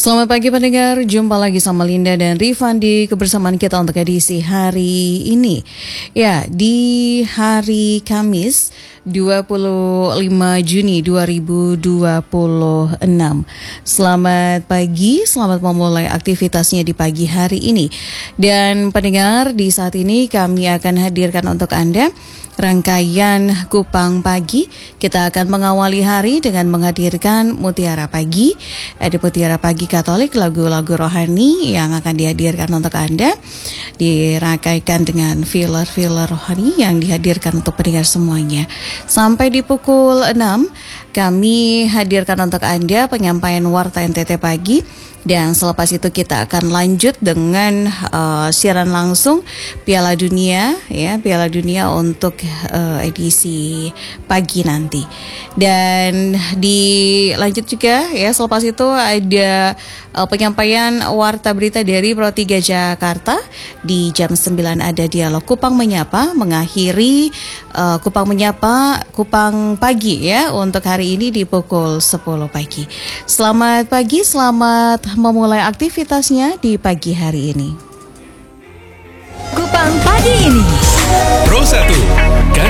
Selamat pagi pendengar, jumpa lagi sama Linda dan Rifan di kebersamaan kita untuk edisi hari ini. Ya, di hari Kamis 25 Juni 2026. Selamat pagi, selamat memulai aktivitasnya di pagi hari ini. Dan pendengar, di saat ini kami akan hadirkan untuk Anda rangkaian Kupang Pagi. Kita akan mengawali hari dengan menghadirkan Mutiara Pagi. Di Mutiara Pagi Katolik, lagu-lagu rohani yang akan dihadirkan untuk Anda, dirangkaikan dengan filler-filler rohani yang dihadirkan untuk pendengar semuanya. Sampai di pukul 6 kami hadirkan untuk Anda penyampaian Warta NTT Pagi. Dan selepas itu kita akan lanjut dengan siaran langsung Piala Dunia, ya, Piala Dunia untuk edisi pagi nanti. Dan dilanjut juga, ya, selepas itu ada penyampaian warta berita dari Pro 3 Jakarta. Di jam 9 ada dialog Kupang Menyapa, mengakhiri Kupang Menyapa Kupang Pagi, ya, untuk hari ini di pukul 10 pagi. Selamat pagi, selamat memulai aktivitasnya di pagi hari ini. Kupang Pagi ini. Pro 1.